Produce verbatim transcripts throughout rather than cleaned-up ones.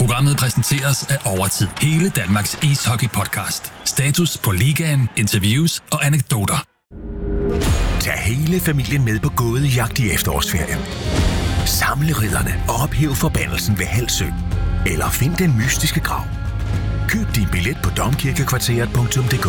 Programmet præsenteres af Overtid, hele Danmarks ishockey-podcast. Status på ligaen, interviews og anekdoter. Tag hele familien med på gådejagt i efterårsferien. Samle ridderne og ophæv forbandelsen ved Halsø. Eller find den mystiske grav. Køb din billet på domkirkekvarteret punktum d k.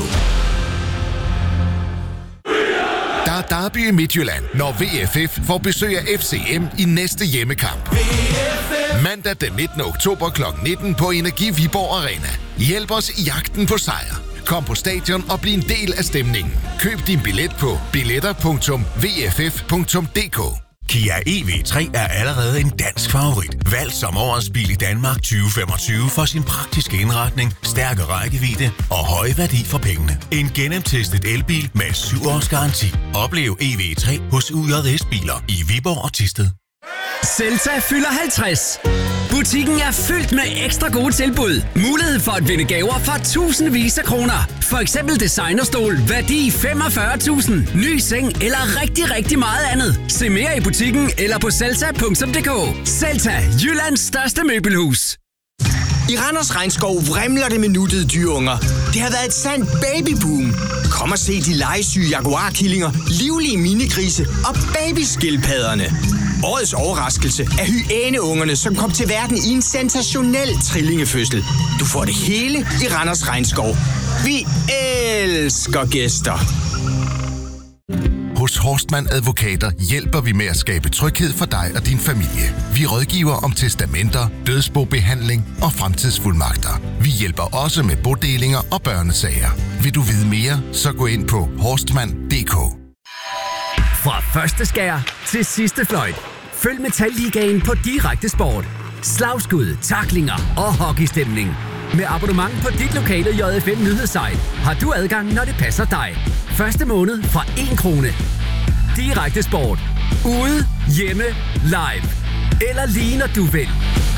Der er derby i Midtjylland, når V F F får besøg af F C M i næste hjemmekamp. Mandag den nittende oktober klokken nitten på Energi Viborg Arena. Hjælp os i jagten på sejr. Kom på stadion og bliv en del af stemningen. Køb din billet på billetter punktum v f f punktum d k. Kia E V tre er allerede en dansk favorit. Valg som årets bil i Danmark tyve femogtyve for sin praktiske indretning, stærke rækkevidde og høje værdi for pengene. En gennemtestet elbil med syv års garanti. Oplev E V tre hos U J S Biler i Viborg og Thisted. Celta fylder halvtreds. Butikken er fyldt med ekstra gode tilbud. Mulighed for at vinde gaver for tusindvis af kroner. For eksempel designerstol, værdi femogfyrre tusind. Ny seng eller rigtig, rigtig meget andet. Se mere i butikken eller på celta punktum d k. Celta, Jyllands største møbelhus. I Randers Regnskov vrimler det med nuttede dyreunger. Det har været et sandt babyboom. Kom og se de legesyge jaguarkillinger, livlige minigrise og babyskildpadderne. Årets overraskelse er hyæneungerne, som kom til verden i en sensationel trillingefødsel. Du får det hele i Randers Regnskov. Vi elsker gæster. Hos Horstmann Advokater hjælper vi med at skabe tryghed for dig og din familie. Vi rådgiver om testamenter, dødsbobehandling og fremtidsfuldmagter. Vi hjælper også med bodelinger og børnesager. Vil du vide mere, så gå ind på horstmann punktum d k. Fra første skær til sidste fløjt. Følg Metalligaen på Direkte Sport. Slagskud, tacklinger og hockeystemning. Med abonnement på dit lokale J F M nyhedssite har du adgang, når det passer dig. Første måned fra en krone. Direkte Sport. Ude, hjemme, live. Eller lige når du vil.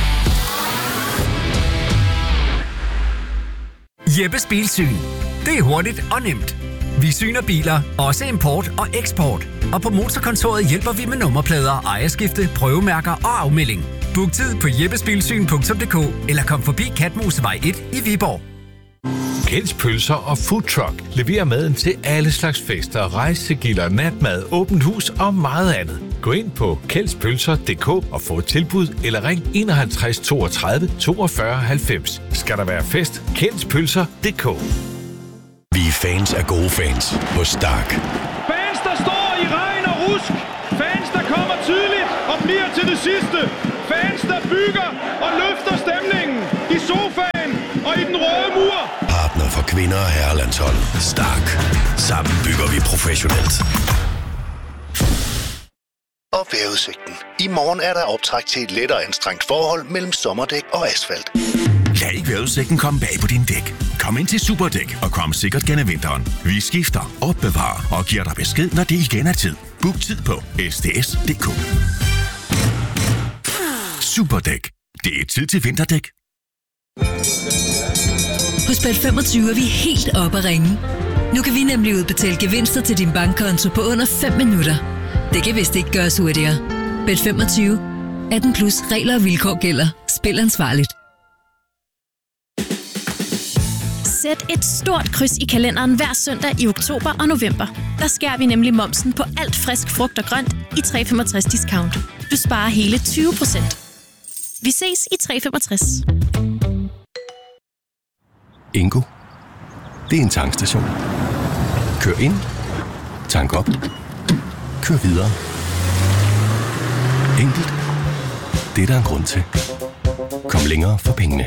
Jeppes Bilsyn. Det er hurtigt og nemt. Vi syner biler, også import og eksport. Og på Motorkontoret hjælper vi med nummerplader, ejerskifte, prøvemærker og afmelding. Book tid på jeppesbilsyn punktum d k eller kom forbi Katmosevej et i Viborg. Kjelds Pølser og Food Truck leverer maden til alle slags fester, rejsegilder, natmad, åbent hus og meget andet. Gå ind på kjelds pølser punktum d k og få et tilbud eller ring enoghalvtreds toogtredive toogfyrre halvfems. Skal der være fest? Kjelds Pølser punktum d k. Vi er fans af gode fans på Stark. Fans, der står i regn og rusk. Fans, der kommer tidligt og bliver til det sidste. Fans, der bygger og løfter stemningen i sofaen og i den røde mur. Partner for kvinder og herrelandshold. Stark. Sammen bygger vi professionelt. Og vejrudsigten. I morgen er der optræk til et lettere anstrengt forhold mellem sommerdæk og asfalt. Lad ikke vejrudsigten komme bag på din dæk. Kom ind til Superdæk og kom sikkert gennem vinteren. Vi skifter, opbevarer og giver dig besked, når det igen er tid. Book tid på s t s punktum d k. Superdæk. Det er tid til vinterdæk. Hos Bet femogtyve er vi helt oppe at ringe. Nu kan vi nemlig udbetale gevinster til din bankkonto på under fem minutter. Det kan vist ikke gøres hurtigere. Bet femogtyve. atten plus regler og vilkår gælder. Spil ansvarligt. Sæt et stort kryds i kalenderen hver søndag i oktober og november. Der skærer vi nemlig momsen på alt frisk frugt og grønt i tre femogtres discount. Du sparer hele tyve procent. Vi ses i tre femogtres. Ingo. Det er en tankstation. Kør ind. Tank op. Kør videre. Enkelt. Det er der en grund til. Kom længere for pengene.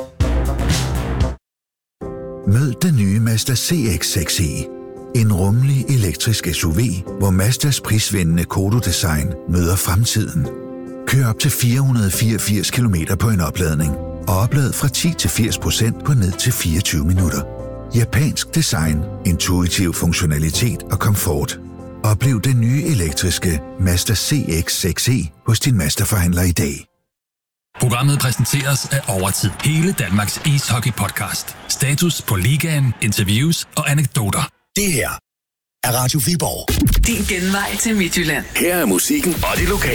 Mød den nye Mazda C X seks e. En rummelig elektrisk S U V, hvor Mazdas prisvindende Kodo-design møder fremtiden. Kør op til fire hundrede fireogfirs kilometer på en opladning, og oplad fra ti til firs procent på ned til fireogtyve minutter. Japansk design, intuitiv funktionalitet og komfort. Oplev den nye elektriske Mazda C X seks e hos din Mazda-forhandler i dag. Programmet præsenteres af Overtid, hele Danmarks ishockey-podcast. Status på ligaen, interviews og anekdoter. Det her er Radio Viborg. Din genvej til Midtjylland. Her er musikken og det lokale.